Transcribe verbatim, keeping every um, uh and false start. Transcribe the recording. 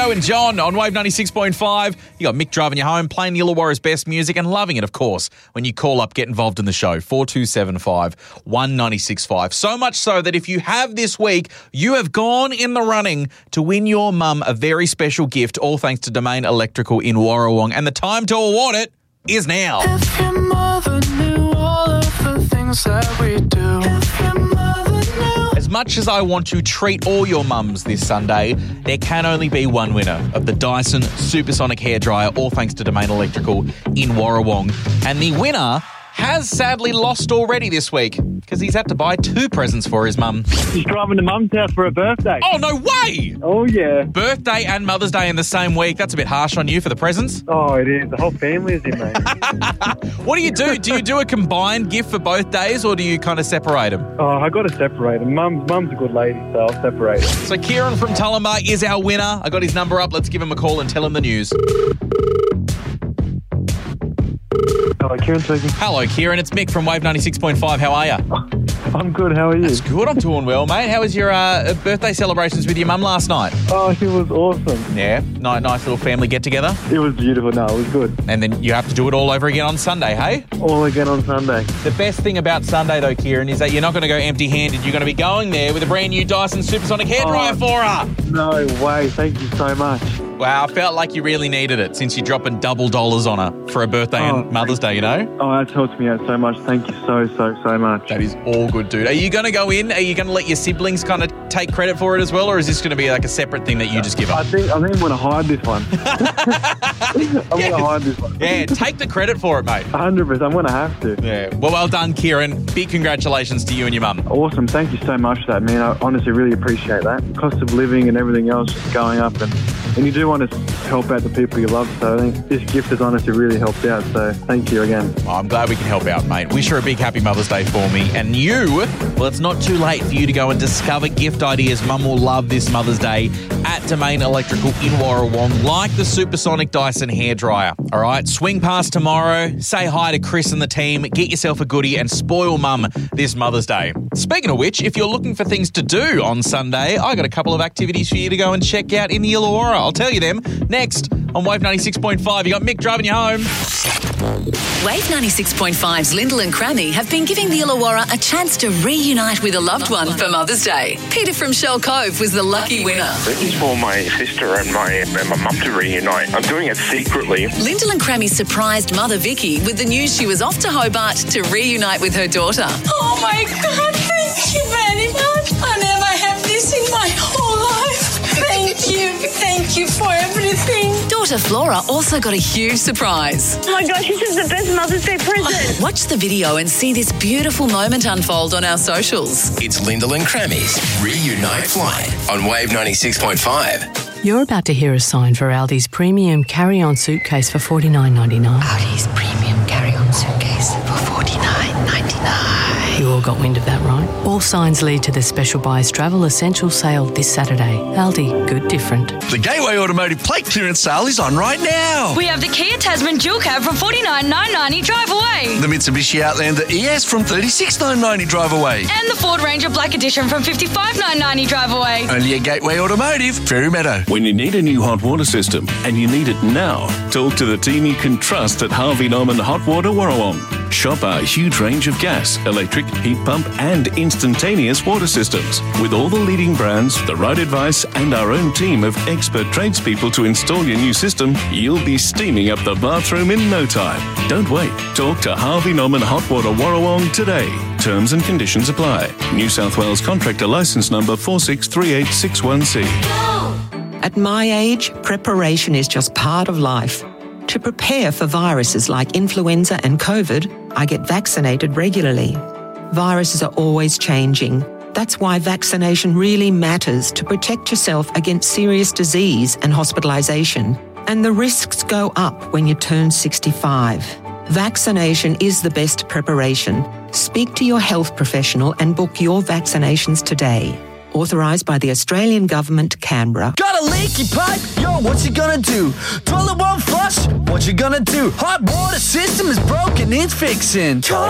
Tito and John on Wave ninety-six point five. You got Mick driving you home, playing the Illawarra's best music and loving it, of course, when you call up, get involved in the show. four two seven five, one nine six five. So much so that if you have this week, you have gone in the running to win your mum a very special gift, all thanks to Domain Electrical in Warrawong. And the time to award it is now. If your mother knew all of the things that we do. If your mother knew. As much as I want to treat all your mums this Sunday, there can only be one winner of the Dyson Supersonic Hairdryer, all thanks to Domain Electrical in Warrawong. And the winner has sadly lost already this week because he's had to buy two presents for his mum. He's driving to mum's house for her birthday. Oh, no way! Oh, yeah. Birthday and Mother's Day in the same week. That's a bit harsh on you for the presents. Oh, it is. The whole family is in, mate. What do you do? Do you do a combined gift for both days or do you kind of separate them? Oh, I got to separate them. Mum's, mum's a good lady, so I'll separate them. So Kieran from Tullambar is our winner. I got his number up. Let's give him a call and tell him the news. Hello, Kieran speaking. Hello, Kieran. It's Mick from Wave ninety-six point five. How are you? I'm good. How are you? That's good. I'm doing well, mate. How was your uh, birthday celebrations with your mum last night? Oh, it was awesome. Yeah? Nice, nice little family get-together? It was beautiful. No, it was good. And then you have to do it all over again on Sunday, hey? All again on Sunday. The best thing about Sunday, though, Kieran, is that you're not going to go empty-handed. You're going to be going there with a brand new Dyson Supersonic Hairdryer Oh, for her. No way. Thank you so much. Wow, I felt like you really needed it since you're dropping double dollars on her for her birthday Oh, and Mother's Day, you know? Oh, that's helped me out so much. Thank you so, so, so much. That is all good, dude. Are you going to go in? Are you going to let your siblings kind of take credit for it as well, or is this going to be like a separate thing that you just give I up? think, I think I'm going to hide this one. I'm Yes. going to hide this one. Yeah, take the credit for it, mate. one hundred percent. I'm going to have to. Yeah. Well, well done, Kieran. Big congratulations to you and your mum. Awesome. Thank you so much for that, man. I honestly really appreciate that. The cost of living and everything else is going up, and, and you do want to help out the people you love. So I think this gift has honestly really helped out. So thank you again. Oh, I'm glad we can help out, mate. Wish her a big happy Mother's Day for me. And you, well, it's not too late for you to go and discover gift ideas Mum will love this Mother's Day at Domain Electrical in Warrawong, like the Supersonic Dyson Hairdryer. All right, swing past tomorrow, say hi to Chris and the team, get yourself a goodie and spoil Mum this Mother's Day. Speaking of which, if you're looking for things to do on Sunday, I got a couple of activities for you to go and check out in the Illawarra. I'll tell you them next on Wave ninety-six point five. You got Mick driving you home. Wave ninety-six point five's Lyndall and Crammy have been giving the Illawarra a chance to reunite with a loved one for Mother's Day. Peter from Shell Cove was the lucky winner. This is for my sister and my and my mum to reunite. I'm doing it secretly. Lyndall and Crammy surprised mother Vicky with the news she was off to Hobart to reunite with her daughter. Oh my God, thank you very much. I never have this in my whole life. Thank you, thank you for everything. Daughter Flora also got a huge surprise. Oh my gosh, this is the best Mother's Day present. Watch the video and see this beautiful moment unfold on our socials. It's Lyndall and Crammy's Reunite Flight on Wave ninety-six point five. You're about to hear a sign for Aldi's premium carry-on suitcase for forty-nine ninety-nine. Aldi's premium carry-on suitcase for forty-nine ninety-nine. You all got wind of that, right? All signs lead to the Special Buys Travel Essential sale this Saturday. Aldi, good different. The Gateway Automotive plate clearance sale is on right now. We have the Kia Tasman dual cab from forty-nine nine ninety drive away. The Mitsubishi Outlander E S from thirty-six nine ninety drive away. And the Ford Ranger Black Edition from fifty-five nine ninety drive away. Only at Gateway Automotive, Fairy Meadow. When you need a new hot water system and you need it now, talk to the team you can trust at Harvey Norman Hot Water Warrawong. Shop our huge range of gas, electric, heat pump and instantaneous water systems. With all the leading brands, the right advice and our own team of expert tradespeople to install your new system, you'll be steaming up the bathroom in no time. Don't wait. Talk to Harvey Norman Hot Water Warrawong today. Terms and conditions apply. New South Wales Contractor Licence Number four six three eight six one C. At my age, preparation is just part of life. To prepare for viruses like influenza and COVID, I get vaccinated regularly. Viruses are always changing. That's why vaccination really matters to protect yourself against serious disease and hospitalisation. And the risks go up when you turn sixty-five. Vaccination is the best preparation. Speak to your health professional and book your vaccinations today. Authorised by the Australian Government, Canberra. Got a leaky pipe? Yo, what you gonna do? Toilet won't flush? What you gonna do? Hot water system is broken, it's fixing. Toilet